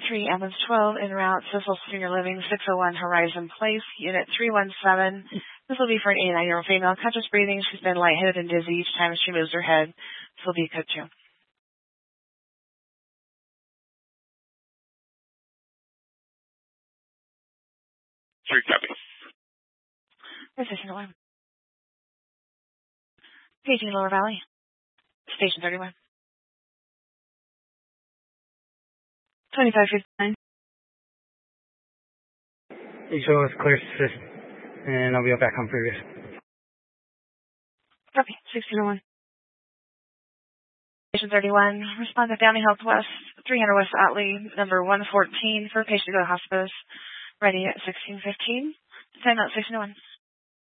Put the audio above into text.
3, Ambulance 12, en route, Cecil Senior Living, 601 Horizon Place, Unit 317. This will be for an 89-year-old female, conscious breathing. She's been lightheaded and dizzy each time she moves her head. This will be code 2. 3 copies. Station 1. Paging Lower Valley. Station 31. 2559. You show us clear assist, and I'll be back on previous. Copy. 1601. Station 31. Respond to Downey Health West, 300 West Otley, number 114 for a patient to go to hospice. Ready at 1615. Time out 1601.